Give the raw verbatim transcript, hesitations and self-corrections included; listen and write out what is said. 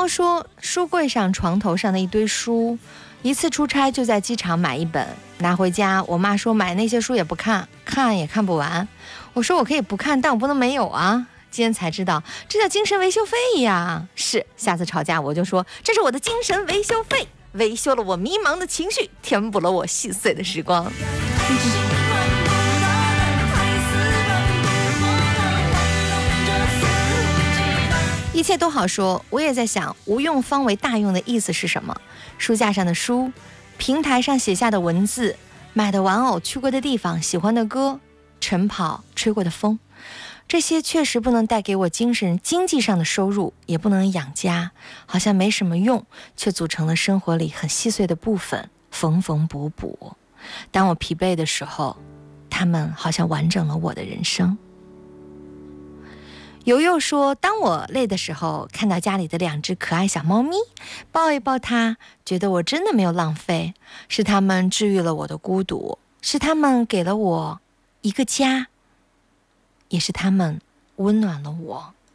又说书柜上床头上的一堆书，一次出差就在机场买一本拿回家，我妈说买那些书也不看，看也看不完。我说我可以不看，但我不能没有啊。今天才知道这叫精神维修费呀。是，下次吵架我就说这是我的精神维修费，维修了我迷茫的情绪，填补了我细碎的时光。一切都好说，我也在想无用方为大用的意思是什么。书架上的书，平台上写下的文字，买的玩偶，去过的地方，喜欢的歌，晨跑，吹过的风，这些确实不能带给我精神经济上的收入，也不能养家，好像没什么用，却组成了生活里很细碎的部分，缝缝补补。当我疲惫的时候，它们好像完整了我的人生。游游说，当我累的时候，看到家里的两只可爱小猫咪，抱一抱它，觉得我真的没有浪费，是它们治愈了我的孤独，是它们给了我一个家，也是它们温暖了我。